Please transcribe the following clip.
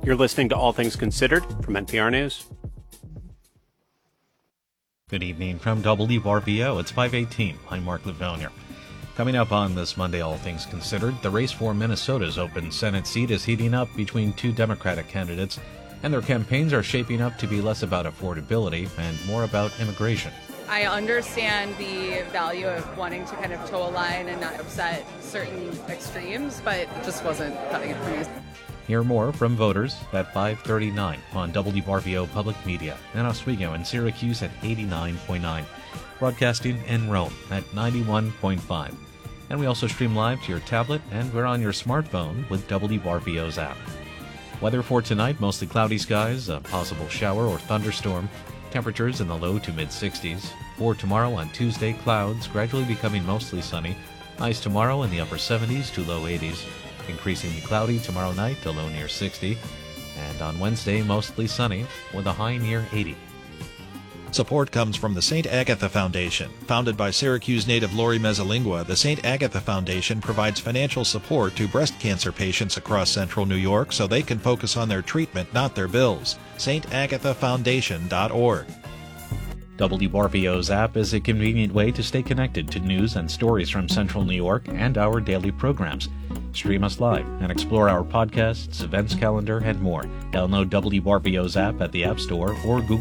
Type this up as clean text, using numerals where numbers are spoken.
You're listening to All Things Considered from NPR News. Good evening from WRBO. It's 5:18. I'm Mark Livonia. Coming up on this Monday, All Things Considered, the race for Minnesota's open Senate seat is heating up between two Democratic candidates, and their campaigns are shaping up to be less about affordability and more about immigration. I understand the value of wanting to kind of toe a line and not upset certain extremes, but it just wasn't cutting it for me. Hear more from voters at 5:39 on WRBO Public Media in Oswego and Syracuse at 89.9, broadcasting in Rome at 91.5. And we also stream live to your tablet, and we're on your smartphone with WRBO's app. Weather for tonight, mostly cloudy skies, a possible shower or thunderstorm, temperatures in the low to mid-60s. For tomorrow on Tuesday, clouds gradually becoming mostly sunny, highs tomorrow in the upper 70s to low 80s. Increasingly cloudy tomorrow night to low near 60, and on Wednesday mostly sunny with a high near 80. Support comes from the St. Agatha Foundation. Founded by Syracuse native Lori Mezzalingua, the St. Agatha Foundation provides financial support to breast cancer patients across central New York so they can focus on their treatment, not their bills. StAgathaFoundation.org. WRBO's app is a convenient way to stay connected to news and stories from Central New York and our daily programs. Stream us live and explore our podcasts, events calendar, and more. Download WRBO's app at the App Store or Google